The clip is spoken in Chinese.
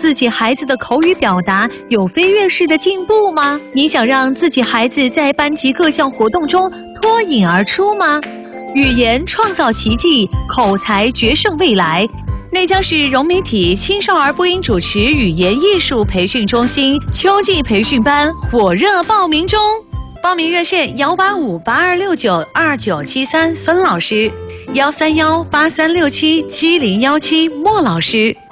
自己孩子的口语表达有飞跃式的进步吗？你想让自己孩子在班级各项活动中脱颖而出吗？语言创造奇迹，口才决胜未来。内江市融媒体青少儿播音主持语言艺术培训中心秋季培训班火热报名中，报名热线18582692973孙老师，13183677017莫老师。